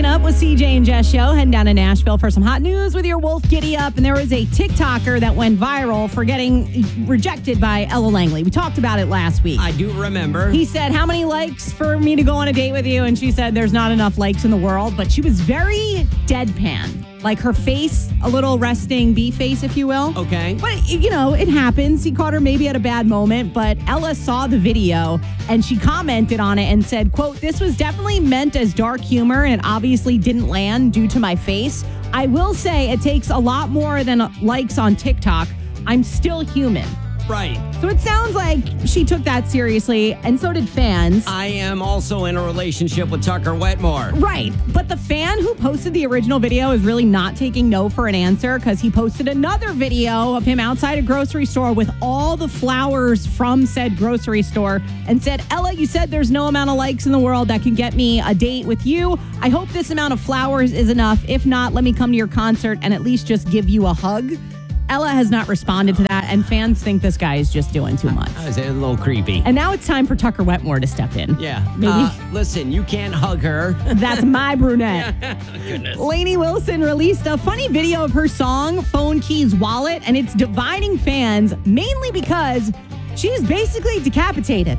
Up with CJ and Jess show, heading down to Nashville for some hot news with your Wolf Giddy Up. And there was a TikToker that went viral for getting rejected by Ella Langley. We talked about it last week. I do remember. He said, how many likes for me to go on a date with you? And she said, there's not enough likes in the world. But she was very deadpan. Like her face, a little resting bee face, if you will. Okay. But, you know, it happens. He caught her maybe at a bad moment. But Ella saw the video and she commented on it and said, quote, this was definitely meant as dark humor and it obviously didn't land due to my face. I will say it takes a lot more than likes on TikTok. I'm still human. Right. So it sounds like she took that seriously, and so did fans. I am also in a relationship with Tucker Wetmore. Right. But the fan who posted the original video is really not taking no for an answer because he posted another video of him outside a grocery store with all the flowers from said grocery store and said, Ella, you said there's no amount of likes in the world that can get me a date with you. I hope this amount of flowers is enough. If not, let me come to your concert and at least just give you a hug. Ella has not responded to that, and fans think this guy is just doing too much. It's a little creepy. And now it's time for Tucker Wetmore to step in. Yeah. Maybe. Listen, you can't hug her. That's my brunette. Goodness. Lainey Wilson released a funny video of her song, Phone Keys Wallet, and it's dividing fans mainly because she's basically decapitated.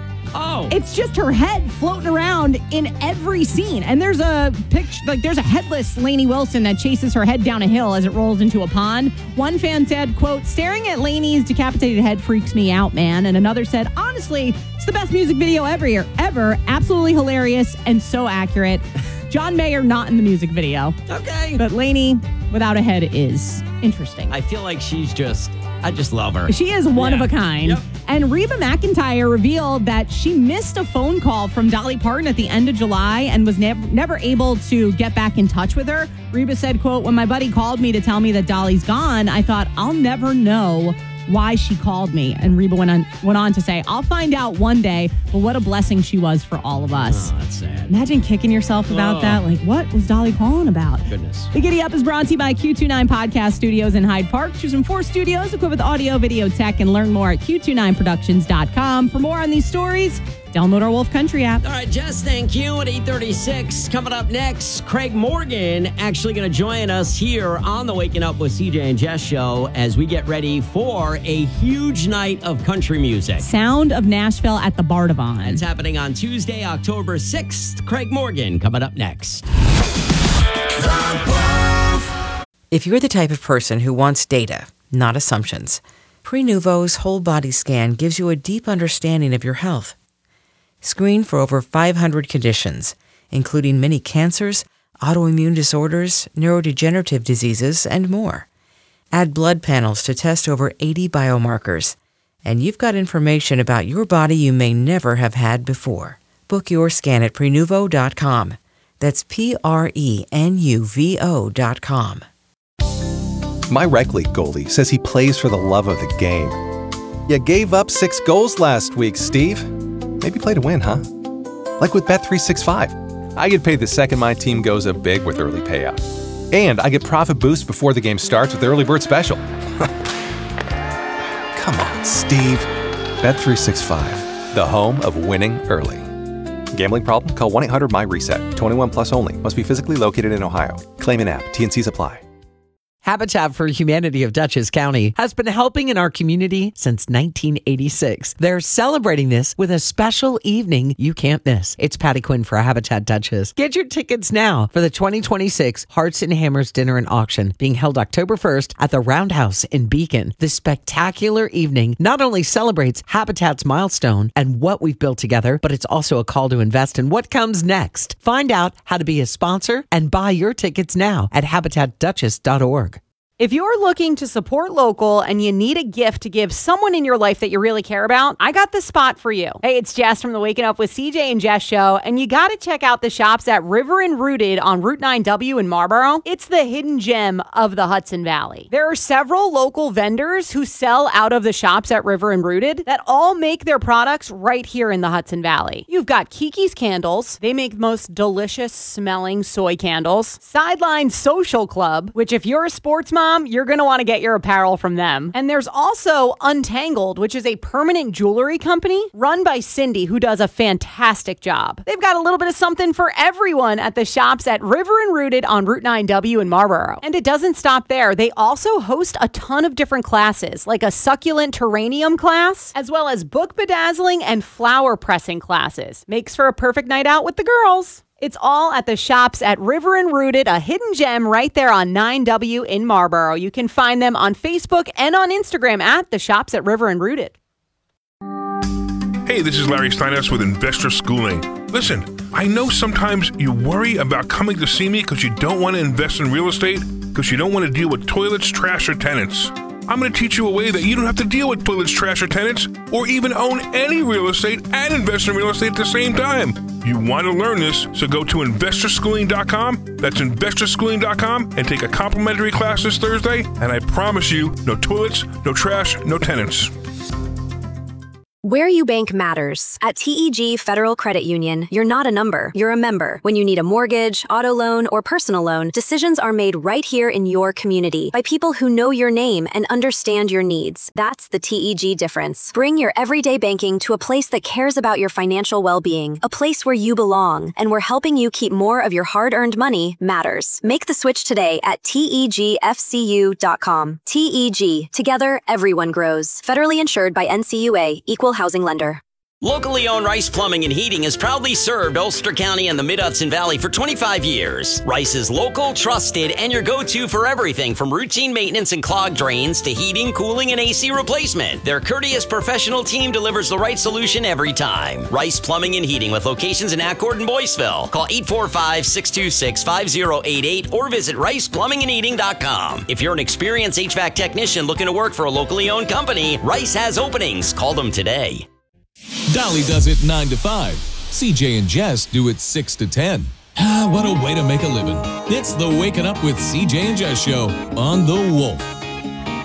Oh. It's just her head floating around in every scene. And there's a picture, like there's a headless Lainey Wilson that chases her head down a hill as it rolls into a pond. One fan said, quote, staring at Lainey's decapitated head freaks me out, man. And another said, honestly, it's the best music video ever. Absolutely hilarious and so accurate. John Mayer not in the music video. Okay. But Lainey without a head is interesting. I feel like I just love her. She is one of a kind. Yep. And Reba McEntire revealed that she missed a phone call from Dolly Parton at the end of July and was never able to get back in touch with her. Reba said, quote, when my buddy called me to tell me that Dolly's gone, I thought I'll never know why she called me. And Reba went on to say, I'll find out one day, but what a blessing she was for all of us. Oh, that's sad. Imagine kicking yourself about that. Like, what was Dolly calling about? Goodness. The Giddy Up is brought to you by Q29 Podcast Studios in Hyde Park. Choose from 4 studios equipped with audio, video, tech, and learn more at Q29productions.com. For more on these stories, download our Wolf Country app. All right, Jess, thank you. At 8:36, coming up next, Craig Morgan actually going to join us here on the Waking Up with CJ and Jess show as we get ready for a huge night of country music. Sound of Nashville at the Bardavon. It's happening on Tuesday, October 6th. Craig Morgan coming up next. If you're the type of person who wants data, not assumptions, Prenuvo's whole body scan gives you a deep understanding of your health. Screen for over 500 conditions, including many cancers, autoimmune disorders, neurodegenerative diseases, and more. Add blood panels to test over 80 biomarkers. And you've got information about your body you may never have had before. Book your scan at Prenuvo.com. That's Prenuvo.com. My rec league goalie says he plays for the love of the game. You gave up 6 goals last week, Steve. Maybe play to win, huh? Like with Bet365. I get paid the second my team goes up big with early payout. And I get profit boost before the game starts with Early Bird Special. Come on, Steve. Bet365, the home of winning early. Gambling problem? Call 1-800-MY-RESET. 21 plus only. Must be physically located in Ohio. Claim an app. T&Cs apply. Habitat for Humanity of Dutchess County has been helping in our community since 1986. They're celebrating this with a special evening you can't miss. It's Patty Quinn for Habitat Dutchess. Get your tickets now for the 2026 Hearts and Hammers Dinner and Auction being held October 1st at the Roundhouse in Beacon. This spectacular evening not only celebrates Habitat's milestone and what we've built together, but it's also a call to invest in what comes next. Find out how to be a sponsor and buy your tickets now at habitatdutchess.org. If you're looking to support local and you need a gift to give someone in your life that you really care about, I got the spot for you. Hey, it's Jess from the Waking Up with CJ and Jess show, and you got to check out the shops at River and Rooted on Route 9W in Marlboro. It's the hidden gem of the Hudson Valley. There are several local vendors who sell out of the shops at River and Rooted that all make their products right here in the Hudson Valley. You've got Kiki's Candles. They make the most delicious smelling soy candles. Sideline Social Club, which if you're a sports mom, Rice.com, you're going to want to get your apparel from them. And there's also Untangled, which is a permanent jewelry company run by Cindy, who does a fantastic job. They've got a little bit of something for everyone at the shops at River and Rooted on Route 9W in Marlboro. And it doesn't stop there. They also host a ton of different classes, like a succulent terrarium class, as well as book bedazzling and flower pressing classes. Makes for a perfect night out with the girls. It's all at the shops at River and Rooted, a hidden gem right there on 9W in Marlboro. You can find them on Facebook and on Instagram at the shops at River and Rooted. Hey, this is Larry Steinhaus with Investor Schooling. Listen, I know sometimes you worry about coming to see me because you don't want to invest in real estate, because you don't want to deal with toilets, trash, or tenants. I'm going to teach you a way that you don't have to deal with toilets, trash, or tenants, or even own any real estate and invest in real estate at the same time. You want to learn this, so go to investorschooling.com. That's investorschooling.com, and take a complimentary class this Thursday, and I promise you, no toilets, no trash, no tenants. Where you bank matters. At TEG Federal Credit Union, you're not a number, you're a member. When you need a mortgage, auto loan, or personal loan, decisions are made right here in your community by people who know your name and understand your needs. That's the TEG difference. Bring your everyday banking to a place that cares about your financial well-being, a place where you belong, and where helping you keep more of your hard-earned money matters. Make the switch today at TEGFCU.com. TEG. Together, everyone grows. Federally insured by NCUA, Equal Housing Lender. Locally owned Rice Plumbing and Heating has proudly served Ulster County and the Mid-Hudson Valley for 25 years. Rice is local, trusted, and your go-to for everything from routine maintenance and clogged drains to heating, cooling, and AC replacement. Their courteous professional team delivers the right solution every time. Rice Plumbing and Heating with locations in Accord and Boyceville. Call 845-626-5088 or visit riceplumbingandheating.com. If you're an experienced HVAC technician looking to work for a locally owned company, Rice has openings. Call them today. Dolly does it 9 to 5. CJ and Jess do it 6 to 10. What a way to make a living. It's the Waking Up with CJ and Jess show on The Wolf.